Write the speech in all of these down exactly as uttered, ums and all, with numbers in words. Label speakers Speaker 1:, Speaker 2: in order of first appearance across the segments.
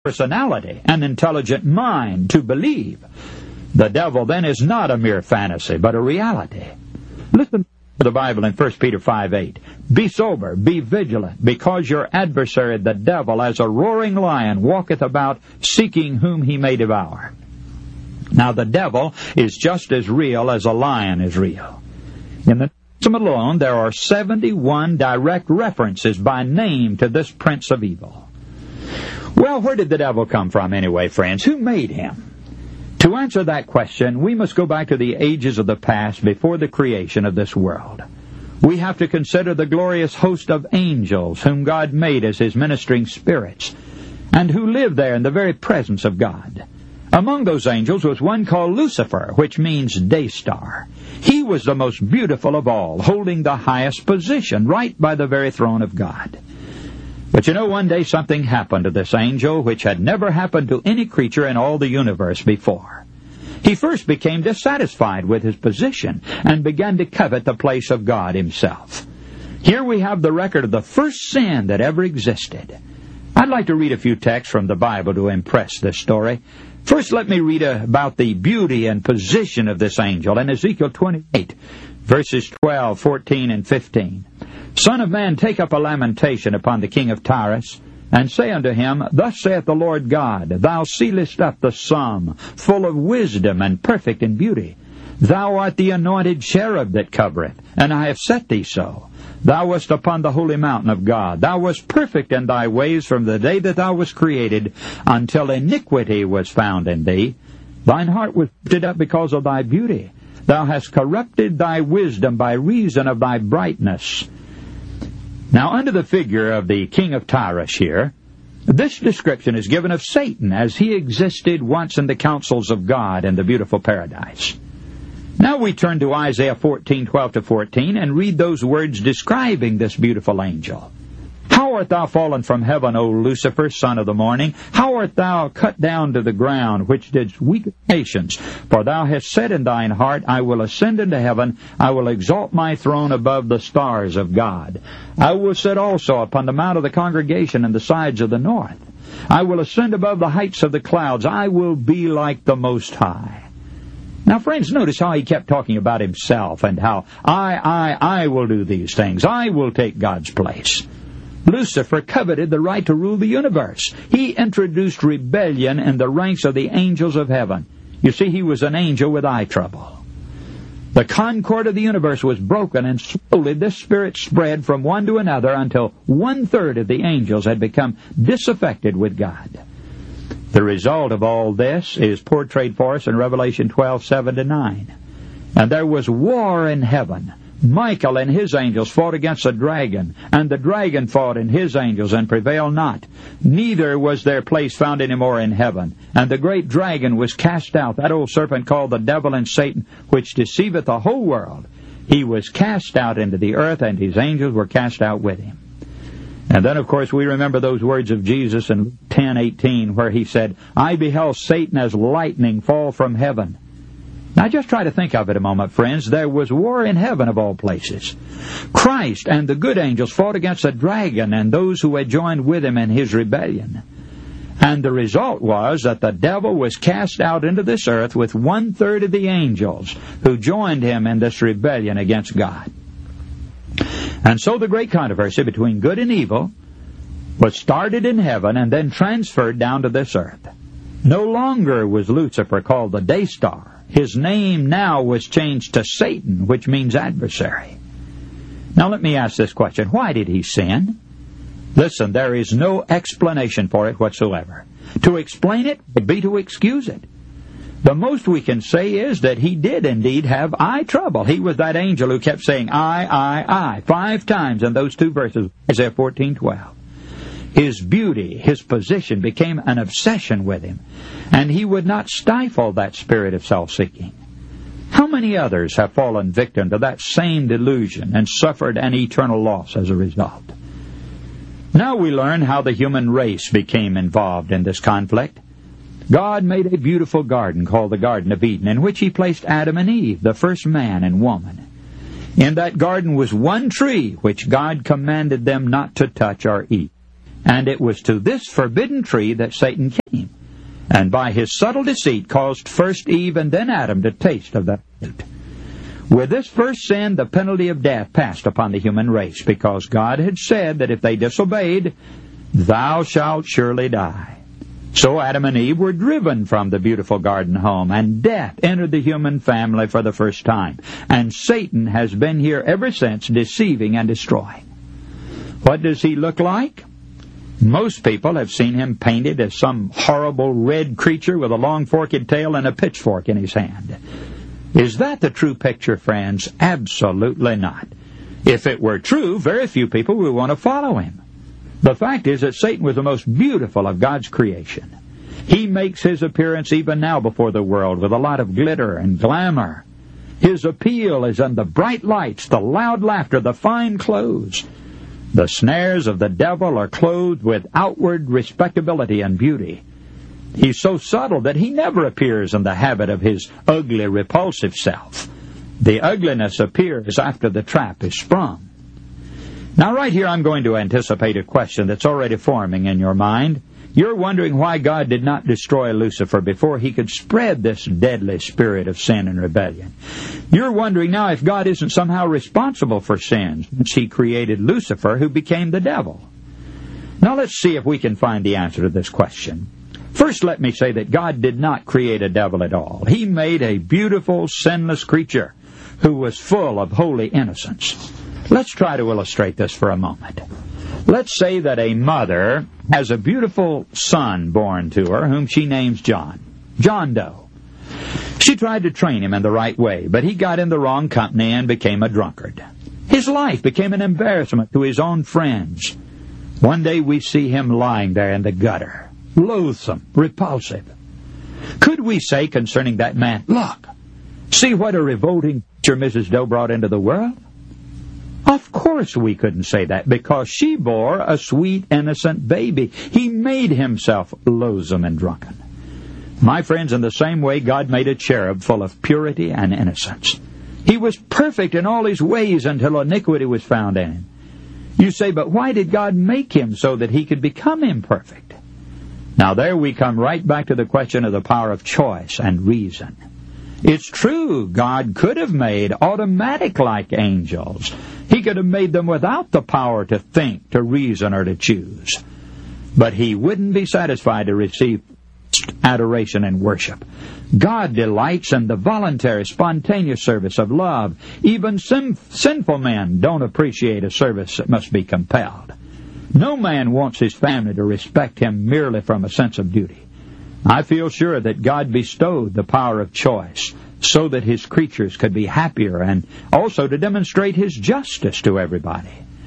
Speaker 1: personality, an intelligent mind to believe. The devil then is not a mere fantasy, but a reality. Listen to the Bible in First Peter five eight. Be sober, be vigilant, because your adversary the devil, as a roaring lion, walketh about, seeking whom he may devour. Now the devil is just as real as a lion is real. In the New Testament alone, there are seventy-one direct references by name to this prince of evil. Well, where did the devil come from anyway, friends? Who made him? To answer that question, we must go back to the ages of the past before the creation of this world. We have to consider the glorious host of angels whom God made as his ministering spirits, and who lived there in the very presence of God. Among those angels was one called Lucifer, which means day star. He was the most beautiful of all, holding the highest position, right by the very throne of God. But you know, one day something happened to this angel which had never happened to any creature in all the universe before. He first became dissatisfied with his position and began to covet the place of God himself. Here we have the record of the first sin that ever existed. I'd like to read a few texts from the Bible to impress this story. First, let me read about the beauty and position of this angel in Ezekiel twenty-eight, verses twelve, fourteen, and fifteen. Son of man, take up a lamentation upon the king of Tyrus, and say unto him, Thus saith the Lord God, Thou sealest up the sum, full of wisdom and perfect in beauty. Thou art the anointed cherub that covereth, and I have set thee so. Thou wast upon the holy mountain of God. Thou wast perfect in thy ways from the day that thou wast created, until iniquity was found in thee. Thine heart was lifted up because of thy beauty. Thou hast corrupted thy wisdom by reason of thy brightness. Now, under the figure of the king of Tyrus here, this description is given of Satan as he existed once in the councils of God in the beautiful paradise. Now we turn to Isaiah fourteen, twelve to fourteen, and read those words describing this beautiful angel. How art thou fallen from heaven, O Lucifer, son of the morning? How art thou cut down to the ground, which didst weaken nations? For thou hast said in thine heart, I will ascend into heaven, I will exalt my throne above the stars of God. I will sit also upon the mount of the congregation in the sides of the north. I will ascend above the heights of the clouds. I will be like the Most High. Now, friends, notice how he kept talking about himself and how I, I, I will do these things. I will take God's place. Lucifer coveted the right to rule the universe. He introduced rebellion in the ranks of the angels of heaven. You see, he was an angel with eye trouble. The concord of the universe was broken, and slowly this spirit spread from one to another until one-third of the angels had become disaffected with God. The result of all this is portrayed for us in Revelation twelve, seven to nine. And there was war in heaven. Michael and his angels fought against the dragon, and the dragon fought and his angels, and prevailed not. Neither was their place found any more in heaven. And the great dragon was cast out, that old serpent called the devil and Satan, which deceiveth the whole world. He was cast out into the earth, and his angels were cast out with him. And then, of course, we remember those words of Jesus in ten eighteen, where he said, I beheld Satan as lightning fall from heaven. Now, just try to think of it a moment, friends. There was war in heaven of all places. Christ and the good angels fought against the dragon and those who had joined with him in his rebellion. And the result was that the devil was cast out into this earth with one-third of the angels who joined him in this rebellion against God. And so the great controversy between good and evil was started in heaven and then transferred down to this earth. No longer was Lucifer called the day star. His name now was changed to Satan, which means adversary. Now let me ask this question. Why did he sin? Listen, there is no explanation for it whatsoever. To explain it would be to excuse it. The most we can say is that he did indeed have eye trouble. He was that angel who kept saying, I, I, I, five times in those two verses, Isaiah fourteen, twelve. His beauty, his position became an obsession with him, and he would not stifle that spirit of self-seeking. How many others have fallen victim to that same delusion and suffered an eternal loss as a result? Now we learn how the human race became involved in this conflict. God made a beautiful garden called the Garden of Eden, in which he placed Adam and Eve, the first man and woman. In that garden was one tree which God commanded them not to touch or eat. And it was to this forbidden tree that Satan came, and by his subtle deceit caused first Eve and then Adam to taste of that fruit. With this first sin, the penalty of death passed upon the human race, because God had said that if they disobeyed, thou shalt surely die. So Adam and Eve were driven from the beautiful garden home, and death entered the human family for the first time. And Satan has been here ever since, deceiving and destroying. What does he look like? Most people have seen him painted as some horrible red creature with a long forked tail and a pitchfork in his hand. Is that the true picture, friends? Absolutely not. If it were true, very few people would want to follow him. The fact is that Satan was the most beautiful of God's creation. He makes his appearance even now before the world with a lot of glitter and glamour. His appeal is in the bright lights, the loud laughter, the fine clothes. The snares of the devil are clothed with outward respectability and beauty. He's so subtle that he never appears in the habit of his ugly, repulsive self. The ugliness appears after the trap is sprung. Now, right here, I'm going to anticipate a question that's already forming in your mind. You're wondering why God did not destroy Lucifer before he could spread this deadly spirit of sin and rebellion. You're wondering now if God isn't somehow responsible for sins, since he created Lucifer, who became the devil. Now, let's see if we can find the answer to this question. First, let me say that God did not create a devil at all. He made a beautiful, sinless creature who was full of holy innocence. Let's try to illustrate this for a moment. Let's say that a mother has a beautiful son born to her, whom she names John, John Doe. She tried to train him in the right way, but he got in the wrong company and became a drunkard. His life became an embarrassment to his own friends. One day we see him lying there in the gutter, loathsome, repulsive. Could we say concerning that man, look, see what a revolting creature Missus Doe brought into the world? Of course we couldn't say that, because she bore a sweet, innocent baby. He made himself loathsome and drunken. My friends, in the same way, God made a cherub full of purity and innocence. He was perfect in all his ways until iniquity was found in him. You say, but why did God make him so that he could become imperfect? Now there we come right back to the question of the power of choice and reason. It's true, God could have made automatic-like angels. He could have made them without the power to think, to reason, or to choose. But he wouldn't be satisfied to receive adoration and worship. God delights in the voluntary, spontaneous service of love. Even sin- sinful men don't appreciate a service that must be compelled. No man wants his family to respect him merely from a sense of duty. I feel sure that God bestowed the power of choice so that his creatures could be happier, and also to demonstrate his justice to everybody.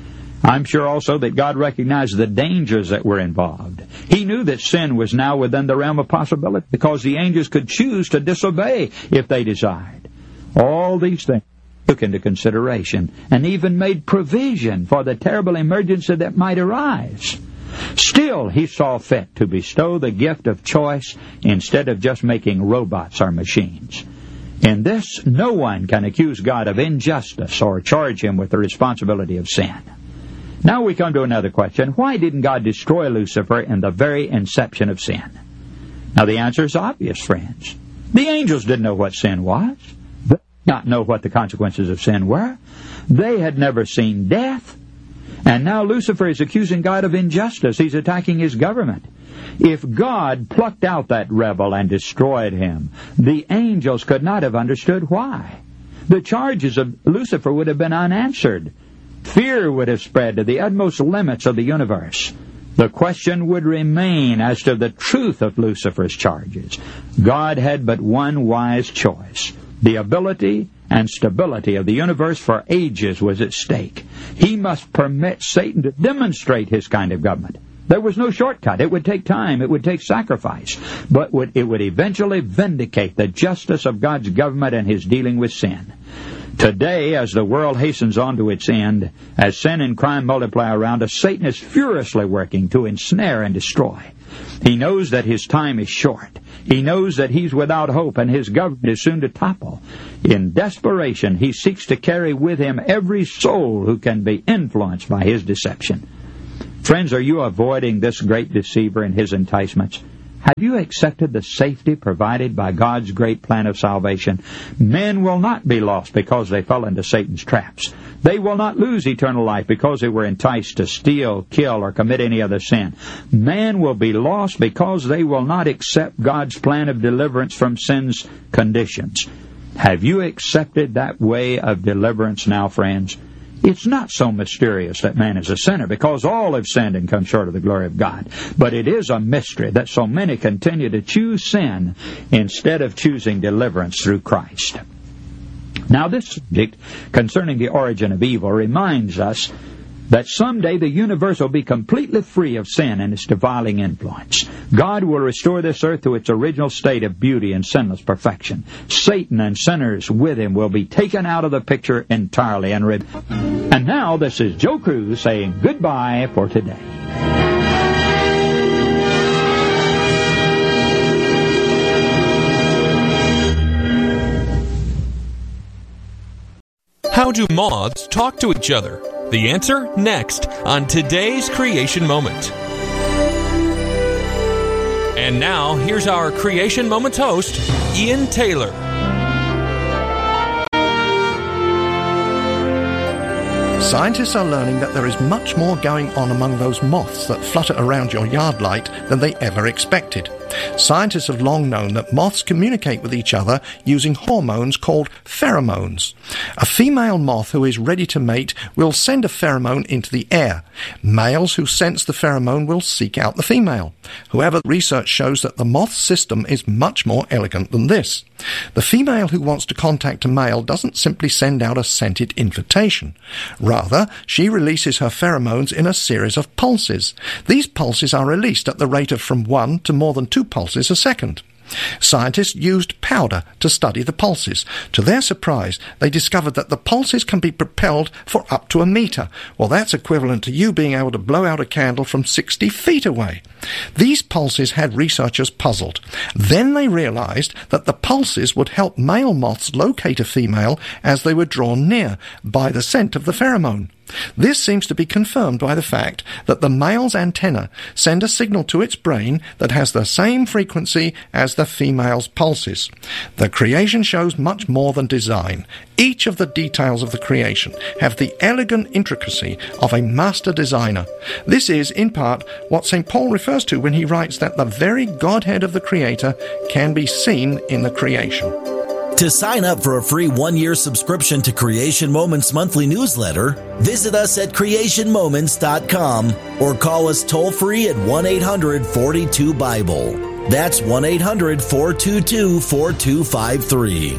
Speaker 1: I'm sure also that God recognized the dangers that were involved. He knew that sin was now within the realm of possibility, because the angels could choose to disobey if they desired. All these things took into consideration, and even made provision for the terrible emergency that might arise. Still, he saw fit to bestow the gift of choice instead of just making robots or machines. In this, no one can accuse God of injustice or charge him with the responsibility of sin. Now we come to another question. Why didn't God destroy Lucifer in the very inception of sin? Now the answer is obvious, friends. The angels didn't know what sin was. They did not know what the consequences of sin were. They had never seen death. And now Lucifer is accusing God of injustice. He's attacking his government. If God plucked out that rebel and destroyed him, the angels could not have understood why. The charges of Lucifer would have been unanswered. Fear would have spread to the utmost limits of the universe. The question would remain as to the truth of Lucifer's charges. God had but one wise choice. The ability and stability of the universe for ages was at stake. He must permit Satan to demonstrate his kind of government. There was no shortcut. It would take time. It would take sacrifice. But would, it would eventually vindicate the justice of God's government and his dealing with sin. Today, as the world hastens on to its end, as sin and crime multiply around us, Satan is furiously working to ensnare and destroy. He knows that his time is short. He knows that he's without hope and his government is soon to topple. In desperation, he seeks to carry with him every soul who can be influenced by his deception. Friends, are you avoiding this great deceiver and his enticements? Have you accepted the safety provided by God's great plan of salvation? Men will not be lost because they fell into Satan's traps. They will not lose eternal life because they were enticed to steal, kill, or commit any other sin. Man will be lost because they will not accept God's plan of deliverance from sin's conditions. Have you accepted that way of deliverance now, friends? It's not so mysterious that man is a sinner, because all have sinned and come short of the glory of God. But it is a mystery that so many continue to choose sin instead of choosing deliverance through Christ. Now, this subject concerning the origin of evil reminds us that someday the universe will be completely free of sin and its defiling influence. God will restore this earth to its original state of beauty and sinless perfection. Satan and sinners with him will be taken out of the picture entirely. And, re- and now, this is Joe Cruz saying goodbye for today.
Speaker 2: How do moths talk to each other? The answer next on today's Creation Moment. And now, here's our Creation Moment host, Ian Taylor.
Speaker 3: Scientists are learning that there is much more going on among those moths that flutter around your yard light than they ever expected. Scientists have long known that moths communicate with each other using hormones called pheromones. A female moth who is ready to mate will send a pheromone into the air. Males who sense the pheromone will seek out the female. However, research shows that the moth's system is much more elegant than this. The female who wants to contact a male doesn't simply send out a scented invitation. Rather, she releases her pheromones in a series of pulses. These pulses are released at the rate of from one to more than two pulses a second. Scientists used powder to study the pulses. To their surprise, they discovered that the pulses can be propelled for up to a metre. Well, that's equivalent to you being able to blow out a candle from sixty feet away. These pulses had researchers puzzled. Then they realized that the pulses would help male moths locate a female as they were drawn near by the scent of the pheromone. This seems to be confirmed by the fact that the male's antenna send a signal to its brain that has the same frequency as the female's pulses. The creation shows much more than design. Each of the details of the creation have the elegant intricacy of a master designer. This is, in part, what Saint Paul refers to when he writes that the very Godhead of the Creator can be seen in the creation.
Speaker 4: To sign up for a free one-year subscription to Creation Moments monthly newsletter, visit us at creation moments dot com or call us toll-free at one eight hundred four two Bible. That's one eight hundred four two two four two five three.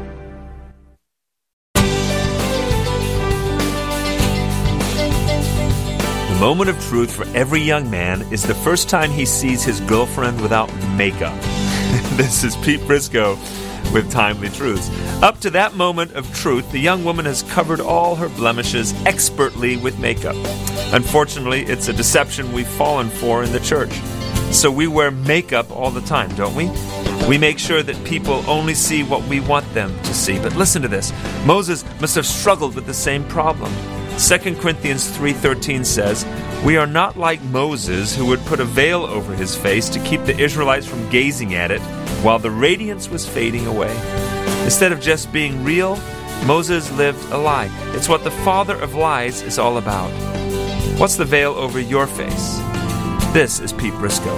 Speaker 5: The moment of truth for every young man is the first time he sees his girlfriend without makeup. This is Pete Briscoe with Timely Truths. Up to that moment of truth, the young woman has covered all her blemishes expertly with makeup. Unfortunately, it's a deception we've fallen for in the church. So we wear makeup all the time, don't we? We make sure that people only see what we want them to see. But listen to this. Moses must have struggled with the same problem. Second Corinthians three thirteen says, "We are not like Moses, who would put a veil over his face to keep the Israelites from gazing at it while the radiance was fading away." Instead of just being real, Moses lived a lie. It's what the father of lies is all about. What's the veil over your face? This is Pete Briscoe.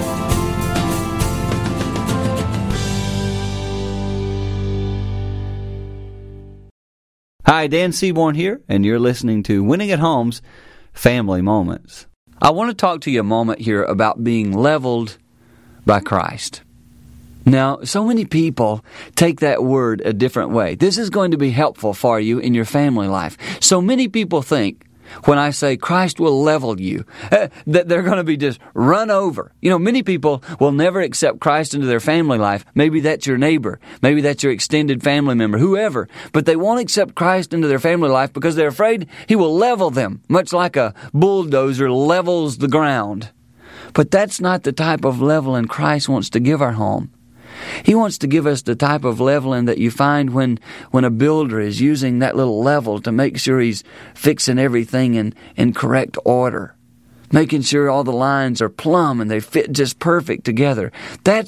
Speaker 6: Hi, Dan Seaborn here, and you're listening to Winning at Home's Family Moments. I want to talk to you a moment here about being leveled by Christ. Now, so many people take that word a different way. This is going to be helpful for you in your family life. So many people think, when I say Christ will level you, uh, that they're going to be just run over. You know, many people will never accept Christ into their family life. Maybe that's your neighbor. Maybe that's your extended family member, whoever. But they won't accept Christ into their family life because they're afraid He will level them, much like a bulldozer levels the ground. But that's not the type of leveling Christ wants to give our home. He wants to give us the type of leveling that you find when, when a builder is using that little level to make sure he's fixing everything in, in correct order. making sure all the lines are plumb and they fit just perfect together. That's